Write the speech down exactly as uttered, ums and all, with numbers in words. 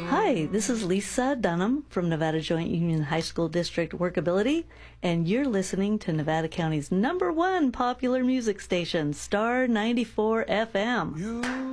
Hi, this is Lisa Dunham from Nevada Joint Union High School District Workability, and you're listening to Nevada County's number one popular music station, Star ninety-four F M. You